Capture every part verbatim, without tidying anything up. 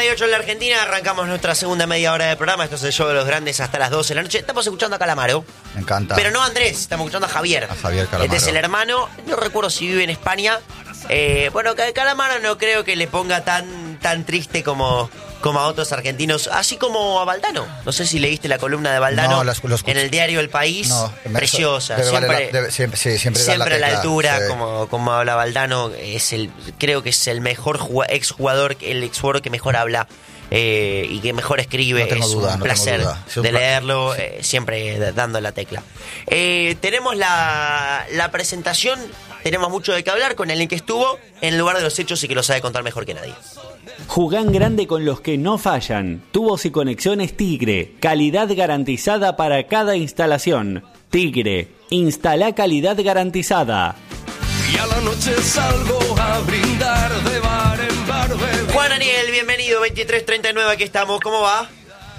y ocho en la Argentina, arrancamos nuestra segunda media hora de programa. Esto es el show de los grandes hasta las doce de la noche. Estamos escuchando a Calamaro. Me encanta. Pero no a Andrés, estamos escuchando a Javier. A Javier Calamaro. Este es el hermano, no recuerdo si vive en España. Eh, bueno, Calamaro no creo que le ponga tan, tan triste como, como a otros argentinos, así como a Valdano. No sé si leíste la columna de Valdano no, las, en el diario El País. No, preciosa. Debe siempre valer la, debe, siempre, sí, siempre, siempre a la, la altura, sí. como, como habla Valdano. Es el, creo que es el mejor exjugador, el exjugador que mejor habla. Eh, y que mejor escribe. No tengo es duda, un no placer tengo duda. Sí, un de pla- leerlo, sí. eh, siempre dando la tecla. Eh, tenemos la, la presentación, tenemos mucho de qué hablar con el que estuvo en el lugar de los hechos y que lo sabe contar mejor que nadie. Jugán grande con los que no fallan. Tubos y conexiones Tigre. Calidad garantizada para cada instalación. Tigre. Instala calidad garantizada. Y a la noche salgo a brindar de bar en bar. Bebé. Juan Aniel, bienvenido, veintitrés treinta y nueve, aquí estamos, ¿cómo va?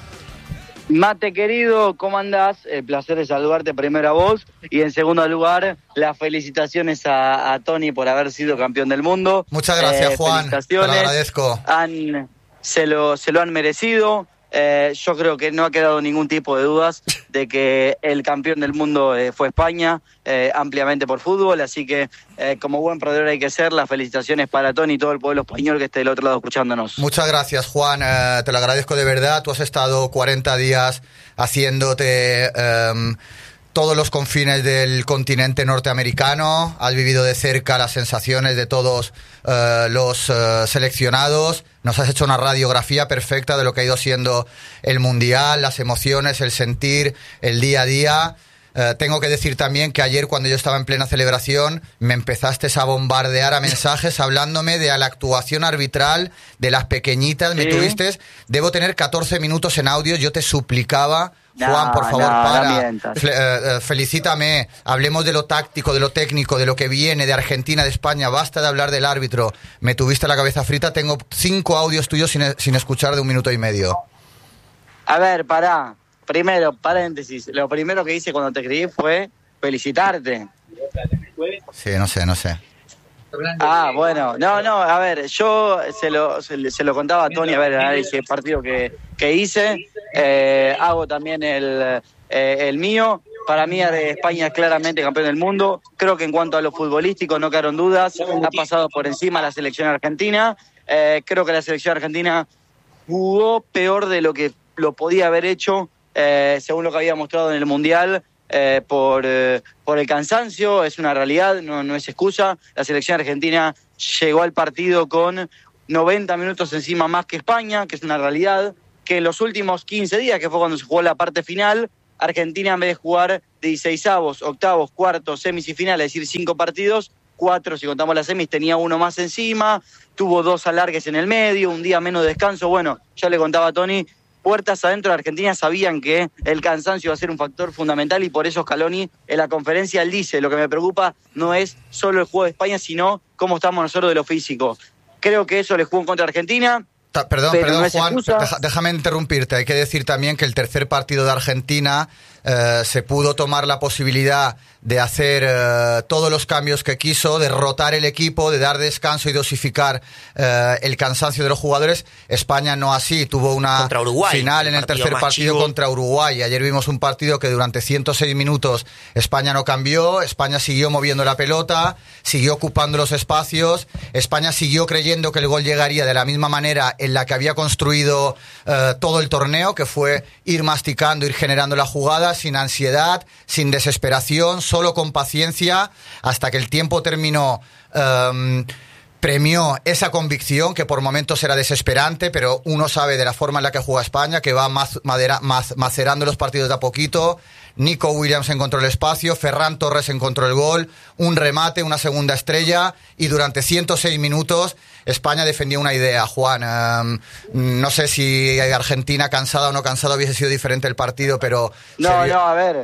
Mate querido, ¿cómo andás? El placer de saludarte primero a vos y en segundo lugar, las felicitaciones a, a Tony por haber sido campeón del mundo. Muchas gracias, eh, Juan, te lo agradezco. Han, se, lo, se lo han merecido. Eh, yo creo que no ha quedado ningún tipo de dudas de que el campeón del mundo eh, fue España, eh, ampliamente por fútbol, así que eh, como buen perdedor hay que ser. Las felicitaciones para Tony y todo el pueblo español que esté del otro lado escuchándonos. Muchas gracias, Juan, eh, te lo agradezco de verdad. Tú has estado cuarenta días haciéndote eh, todos los confines del continente norteamericano, has vivido de cerca las sensaciones de todos eh, los eh, seleccionados. Nos has hecho una radiografía perfecta de lo que ha ido siendo el Mundial, las emociones, el sentir, el día a día. Eh, tengo que decir también que ayer, cuando yo estaba en plena celebración, me empezaste a bombardear a mensajes hablándome de la actuación arbitral de las pequeñitas. Me ¿Sí? tuviste, debo tener catorce minutos en audio, yo te suplicaba, Juan, No, por favor, no, para, no mientas. Fe- eh, eh, felicítame, hablemos de lo táctico, de lo técnico, de lo que viene de Argentina, de España, basta de hablar del árbitro. Me tuviste la cabeza frita, tengo cinco audios tuyos sin, sin escuchar de un minuto y medio. A ver, pará. Primero, paréntesis, lo primero que hice cuando te escribí fue felicitarte. Sí, no sé, no sé. Ah, bueno, no, no, a ver, yo se lo, se, se lo contaba a Tony, a ver, el análisis del partido que, que hice, eh, hago también el, eh, el mío. Para mí España es claramente campeón del mundo. Creo que en cuanto a lo futbolístico no quedaron dudas, ha pasado por encima la selección argentina. Eh, creo que la selección argentina jugó peor de lo que lo podía haber hecho, eh, según lo que había mostrado en el Mundial. Eh, por, eh, por el cansancio, es una realidad, no, no es excusa. La selección argentina llegó al partido con noventa minutos encima más que España, que es una realidad, que en los últimos quince días, que fue cuando se jugó la parte final, Argentina, en vez de jugar dieciseisavos, octavos, cuartos, semis y finales, es decir, cinco partidos, cuatro si contamos las semis, tenía uno más encima, tuvo dos alargues en el medio, un día menos de descanso. Bueno, ya le contaba a Tony, puertas adentro de Argentina sabían que el cansancio iba a ser un factor fundamental y por eso Scaloni en la conferencia él dice, lo que me preocupa no es solo el juego de España, sino cómo estamos nosotros de lo físico. Creo que eso le jugó en contra de Argentina. Ta- Perdón, Pero perdón, no es Juan, excusa. deja- déjame interrumpirte. Hay que decir también que el tercer partido de Argentina eh, se pudo tomar la posibilidad de hacer eh, todos los cambios que quiso, de rotar el equipo, de dar descanso y dosificar eh, el cansancio de los jugadores. España no así, tuvo una Contra Uruguay, final en el el partido tercer más partido chivo. contra Uruguay. Ayer vimos un partido que durante ciento seis minutos España no cambió, España siguió moviendo la pelota, siguió ocupando los espacios, España siguió creyendo que el gol llegaría de la misma manera en la que había construido eh, todo el torneo, que fue ir masticando, ir generando la jugada sin ansiedad, sin desesperación, solo con paciencia, hasta que el tiempo terminó. Um, premió esa convicción que por momentos era desesperante, pero uno sabe de la forma en la que juega España, que va más madera, más, macerando los partidos de a poquito. Nico Williams encontró el espacio, Ferran Torres encontró el gol, un remate, una segunda estrella, y durante ciento seis minutos España defendía una idea, Juan. Um, no sé si Argentina, cansada o no cansada, hubiese sido diferente el partido, pero... No, sería... no, a ver,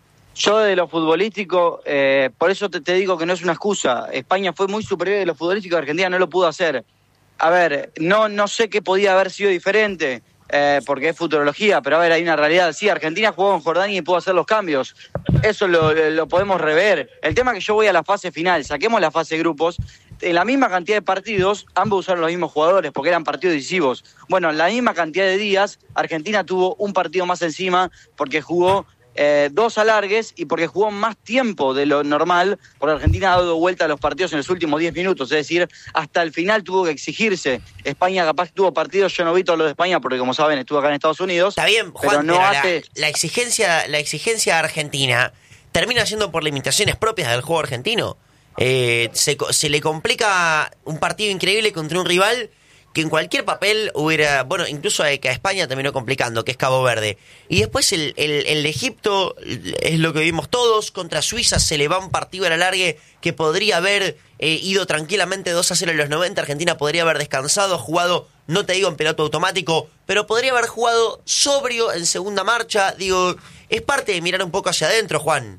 yo de lo futbolístico, eh, por eso te, te digo que no es una excusa. España fue muy superior de lo futbolístico, Argentina no lo pudo hacer. A ver, no, no sé qué podía haber sido diferente, eh, porque es futurología, pero a ver, hay una realidad. Sí, Argentina jugó en Jordania y pudo hacer los cambios. Eso lo, lo podemos rever. El tema es que yo voy a la fase final, saquemos la fase de grupos. en la misma cantidad de partidos, ambos usaron los mismos jugadores porque eran partidos decisivos. Bueno, en la misma cantidad de días, Argentina tuvo un partido más encima porque jugó eh, dos alargues y porque jugó más tiempo de lo normal, porque Argentina ha dado vuelta a los partidos en los últimos diez minutos, es decir, hasta el final tuvo que exigirse. España capaz tuvo partidos, yo no vi todo lo de España porque como saben estuve acá en Estados Unidos. Está bien, Juan, pero no pero hace... la, la exigencia, la exigencia argentina termina siendo por limitaciones propias del juego argentino. Eh, se, se le complica un partido increíble contra un rival que en cualquier papel hubiera, bueno, incluso que a España terminó complicando, que es Cabo Verde. Y después el, el, el de Egipto es lo que vimos todos, contra Suiza se le va un partido a la largue que podría haber eh, ido tranquilamente dos a cero en los noventa, Argentina podría haber descansado, jugado, no te digo en piloto automático, pero podría haber jugado sobrio en segunda marcha, digo, es parte de mirar un poco hacia adentro, Juan.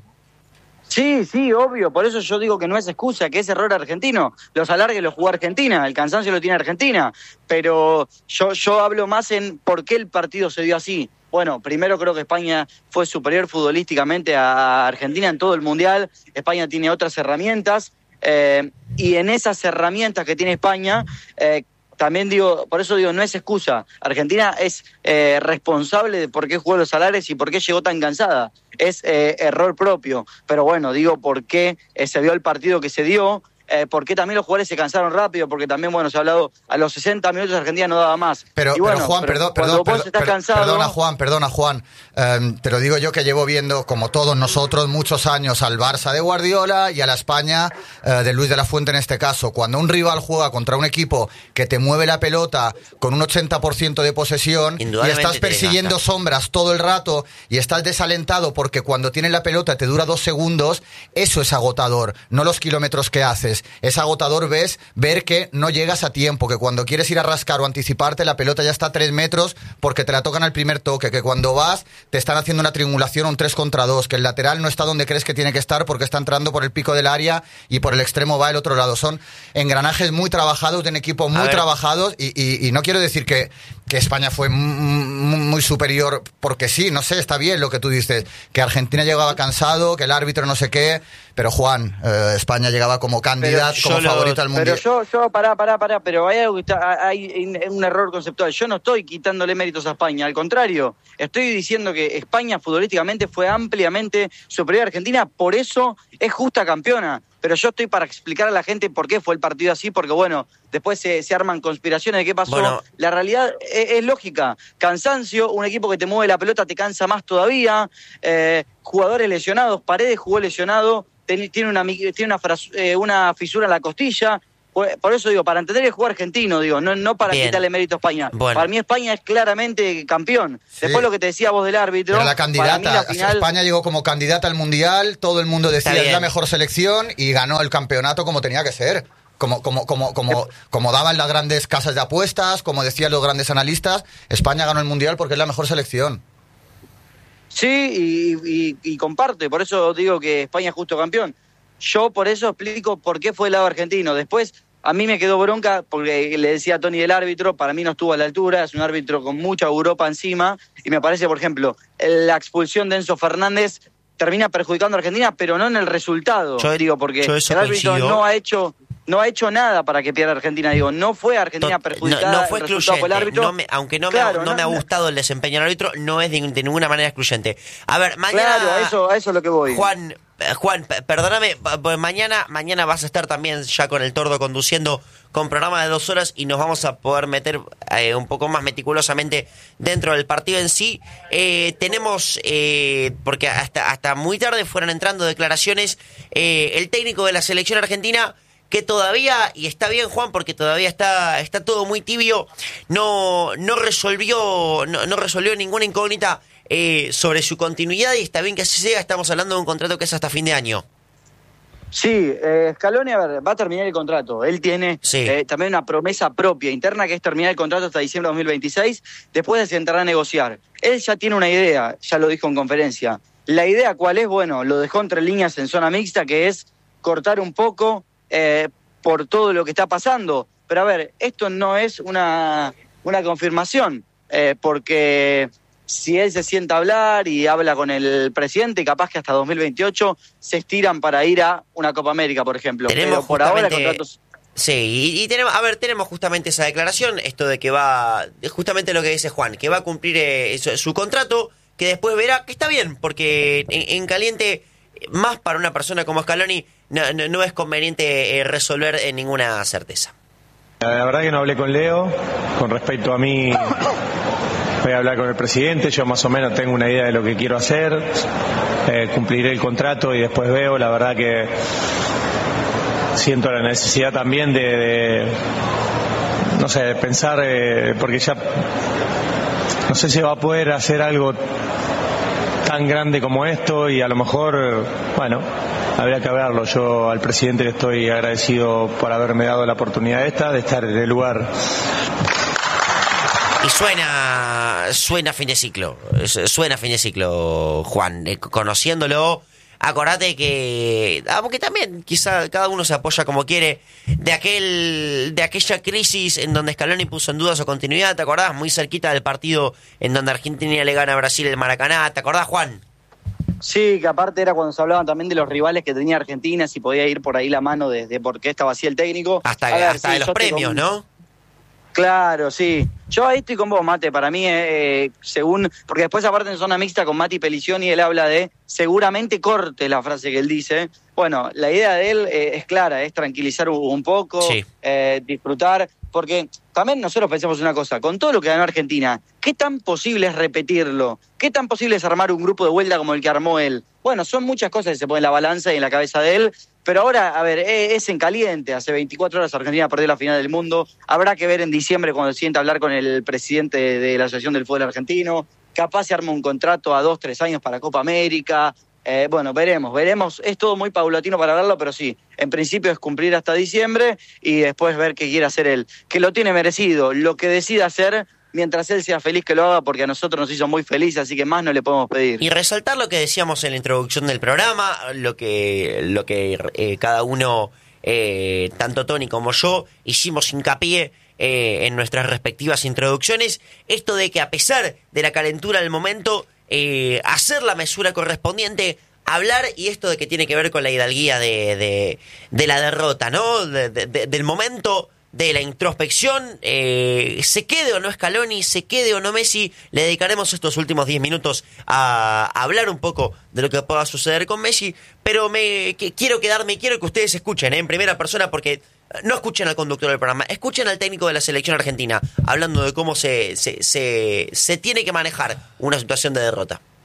Sí, sí, obvio, por eso yo digo que no es excusa, que es error argentino. Los alargues los jugó Argentina, el cansancio lo tiene Argentina, pero yo, yo hablo más en por qué el partido se dio así. Bueno, primero creo que España fue superior futbolísticamente a Argentina en todo el Mundial. España tiene otras herramientas eh, y en esas herramientas que tiene España... Eh, También digo, por eso digo, no es excusa. Argentina es eh, responsable de por qué jugó los salares y por qué llegó tan cansada. Es eh, error propio. Pero bueno, digo, por qué eh, se dio el partido que se dio, eh, por qué también los jugadores se cansaron rápido, porque también, bueno, se ha hablado, a los sesenta minutos Argentina no daba más. Pero, y bueno, pero Juan, pero perdón, cuando perdón, vos estás perdón, cansado... perdona Juan, perdona Juan, eh, te lo digo yo que llevo viendo, como todos nosotros, muchos años al Barça de Guardiola y a la España eh, de Luis de la Fuente en este caso. Cuando un rival juega contra un equipo que te mueve la pelota con un ochenta por ciento de posesión y estás persiguiendo sombras todo el rato y estás desalentado porque cuando tienes la pelota te dura dos segundos, eso es agotador, no los kilómetros que haces. Es agotador ves ver que no llegas a tiempo, que cuando quieres ir a rascar o anticiparte la pelota ya está a tres metros porque te la tocan al primer toque, que cuando vas te están haciendo una triangulación o un tres contra dos, que el lateral no está donde crees que tiene que estar porque está entrando por el pico del área y por el extremo va el otro lado. Son engranajes muy trabajados de un equipo muy trabajados y, y, y no quiero decir que, que España fue muy, muy superior porque sí, no sé, está bien lo que tú dices, que Argentina llegaba cansado, que el árbitro no sé qué, pero Juan, eh, España llegaba como candidato, como favorito al Mundial. Pero yo, yo, pará, pará, pará, pero hay algo que está, hay un error conceptual. Yo no estoy quitándole méritos a España, al contrario, estoy diciendo que España futbolísticamente fue ampliamente superior a Argentina, por eso es justa campeona. Pero yo estoy para explicar a la gente por qué fue el partido así, porque bueno, después se, se arman conspiraciones de qué pasó. Bueno, la realidad es, es lógica. Cansancio, un equipo que te mueve la pelota te cansa más todavía. Eh, jugadores lesionados, Paredes jugó lesionado, ten, tiene, una, tiene una, fras, eh, una fisura en la costilla. Por eso digo, para entender el juego argentino, digo, no, no para Bien. quitarle mérito a España. Bueno. Para mí España es claramente campeón. Sí. Después lo que te decía vos del árbitro. Pero la candidata, la final... España llegó como candidata al Mundial, todo el mundo decía es la mejor selección y ganó el campeonato como tenía que ser. Como, como, como, como, como daban las grandes casas de apuestas, como decían los grandes analistas, España ganó el Mundial porque es la mejor selección. Sí, y, y, y comparte, por eso digo que España es justo campeón. Yo por eso explico por qué fue el lado argentino. Después, a mí me quedó bronca porque le decía a Tony del árbitro, para mí no estuvo a la altura, es un árbitro con mucha Europa encima, y me parece, por ejemplo, la expulsión de Enzo Fernández termina perjudicando a Argentina, pero no en el resultado, yo, digo, porque el árbitro coincido. no ha hecho... No ha hecho nada para que pierda Argentina, digo, no fue Argentina perjudicada. No, no fue excluyente, el árbitro. No me, aunque no, claro, me, no, no me ha gustado el desempeño del árbitro, no es de, de ninguna manera excluyente. A ver, mañana... Claro, a eso, a eso es lo que voy. Juan, Juan, perdóname, pues mañana, mañana vas a estar también ya con el Tordo conduciendo con programa de dos horas y nos vamos a poder meter eh, un poco más meticulosamente dentro del partido en sí. Eh, tenemos, eh, porque hasta, hasta muy tarde fueron entrando declaraciones, eh, el técnico de la selección argentina... que todavía, y está bien Juan, porque todavía está está todo muy tibio, no no resolvió no, no resolvió ninguna incógnita eh, sobre su continuidad, y está bien que así sea, estamos hablando de un contrato que es hasta fin de año. Sí, eh, Scaloni, a ver, va a terminar el contrato. Él tiene sí. eh, también una promesa propia, interna, que es terminar el contrato hasta diciembre de dos mil veintiséis, después se entrará a negociar. Él ya tiene una idea, ya lo dijo en conferencia. La idea, ¿cuál es? Bueno, lo dejó entre líneas en zona mixta, que es cortar un poco... Eh, por todo lo que está pasando. Pero a ver, esto no es una, una confirmación, eh, porque si él se sienta a hablar y habla con el presidente, capaz que hasta dos mil veintiocho se estiran para ir a una Copa América, por ejemplo. Tenemos Pero por ahora contratos... Sí, y, y tenemos, a ver, tenemos justamente esa declaración, esto de que va, justamente lo que dice Juan, que va a cumplir eh, su, su contrato, que después verá que está bien, porque en, en caliente, más para una persona como Scaloni, no, no, no es conveniente eh, resolver en ninguna certeza. La verdad que no hablé con Leo, con respecto a mí voy a hablar con el presidente, yo más o menos tengo una idea de lo que quiero hacer, eh, cumpliré el contrato y después veo, la verdad que siento la necesidad también de, de no sé, de pensar, eh, porque ya no sé si va a poder hacer algo tan grande como esto y a lo mejor, bueno, habría que verlo. Yo al presidente le estoy agradecido por haberme dado la oportunidad esta de estar en el lugar. Y suena, suena fin de ciclo, suena fin de ciclo, Juan, eh, conociéndolo. Acordate que, aunque también quizá cada uno se apoya como quiere, de aquel de aquella crisis en donde Scaloni puso en duda su continuidad, ¿te acordás? Muy cerquita del partido en donde Argentina le gana a Brasil el Maracaná, ¿te acordás, Juan? Sí, que aparte era cuando se hablaban también de los rivales que tenía Argentina, si podía ir por ahí la mano desde de por qué estaba así el técnico. Hasta, ver, hasta sí, de los premios, con... ¿no? Claro, sí. Yo ahí estoy con vos, Mate. Para mí, eh, según... Porque después aparte en zona mixta con Mati Pelicioni, él habla de seguramente corte la frase que él dice. Bueno, la idea de él eh, es clara, es tranquilizar un, un poco, sí. eh, disfrutar. Porque también nosotros pensamos una cosa, con todo lo que ganó Argentina, ¿qué tan posible es repetirlo? ¿Qué tan posible es armar un grupo de vuelta como el que armó él? Bueno, son muchas cosas que se ponen en la balanza y en la cabeza de él, pero ahora, a ver, es en caliente. Hace veinticuatro horas Argentina perdió la final del mundo. Habrá que ver en diciembre cuando se sienta a hablar con el presidente de la Asociación del Fútbol Argentino. Capaz se arma un contrato a dos, tres años para Copa América. Eh, bueno, veremos, veremos. Es todo muy paulatino para verlo, pero sí, en principio es cumplir hasta diciembre y después ver qué quiere hacer él. Que lo tiene merecido. Lo que decida hacer, mientras él sea feliz que lo haga, porque a nosotros nos hizo muy felices, así que más no le podemos pedir. Y resaltar lo que decíamos en la introducción del programa, lo que, lo que eh, cada uno, eh, tanto Tony como yo, hicimos hincapié eh, en nuestras respectivas introducciones, esto de que a pesar de la calentura del momento, eh, hacer la mesura correspondiente, hablar, y esto de que tiene que ver con la hidalguía de, de, de la derrota, ¿no? De, de, de, del momento, de la introspección, eh, se quede o no Scaloni, se quede o no Messi, le dedicaremos estos últimos diez minutos a, a hablar un poco de lo que pueda suceder con Messi, pero me que, quiero quedarme, quiero que ustedes escuchen ¿eh? en primera persona, porque no escuchen al conductor del programa, escuchen al técnico de la selección argentina, hablando de cómo se, se, se, se tiene que manejar una situación de derrota.